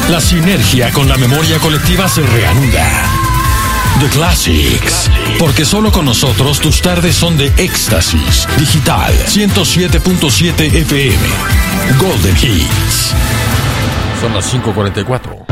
La sinergia con la memoria colectiva se reanuda. The Classics. Porque solo con nosotros tus tardes son de éxtasis. Digital 107.7 FM. Golden Hits. Son las 5:44.